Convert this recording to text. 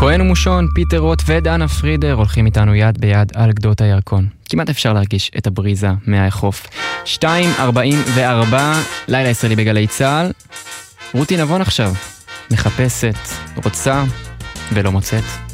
כהן ומושון, פיטר רוט ודנה פרידר הולכים איתנו יד ביד על גדות הירקון. כמעט אפשר להרגיש את הבריזה מהחוף. 2:44, לילה ישראלי בגלי צהל. רותי נבון עכשיו, מחפשת, רוצה ולא מוצאת.